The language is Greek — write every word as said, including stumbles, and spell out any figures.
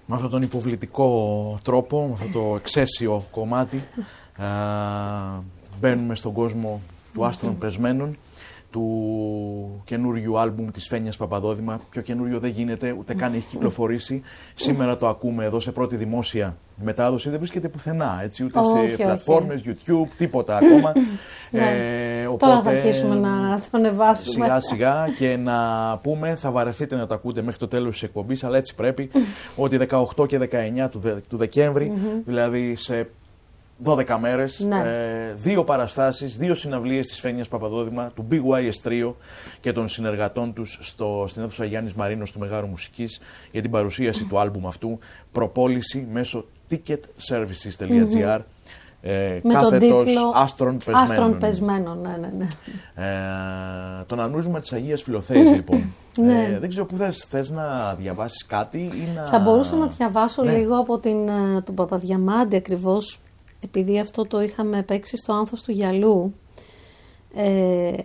με αυτόν τον υποβλητικό τρόπο, με αυτό το εξαίσιο κομμάτι, α, μπαίνουμε στον κόσμο του Άστρων Πεσμένων, του καινούριου άλμπουμ της Φένιας Παπαδόδημα. Πιο καινούριο δεν γίνεται, ούτε καν έχει κυκλοφορήσει. Σήμερα το ακούμε εδώ σε πρώτη δημόσια μετάδοση, δεν βρίσκεται πουθενά, έτσι, ούτε όχι, σε πλατφόρμες, YouTube, τίποτα ακόμα. ε, οπότε, τώρα θα αρχίσουμε να το ανεβάσουμε. Σιγά σιγά και να πούμε, θα βαρεθείτε να το ακούτε μέχρι το τέλος της εκπομπής, αλλά έτσι πρέπει, ότι δεκαοκτώ και δεκαεννιά του, Δε, του Δεκέμβρη, mm-hmm. δηλαδή σε δώδεκα μέρες, ναι. ε, δύο παραστάσεις, δύο συναυλίες της Φένιας Παπαδόδημα, του μπι γουάι ες Trio και των συνεργατών τους στο, στην αίθουσα Γιάννης Μαρίνος του Μεγάρου Μουσικής για την παρουσίαση του άλμπουμ αυτού, προπόληση μέσω ticket services τελεία τζι άρ. Mm-hmm. Ε, με τον τίτλο Άστρων Πεσμένων. Άστρων Πεσμένων, ναι, ναι, ναι. Ε, τον ανούρισμα της Αγίας Φιλοθέης, λοιπόν. Ναι. Ε, δεν ξέρω πού θες, θες να διαβάσεις κάτι ή να... Θα μπορούσα να διαβάσω ναι. λίγο από την, τον Παπαδιαμάντη, ακριβώς επειδή αυτό το είχαμε παίξει στο Άνθος του Γυαλού. Ε,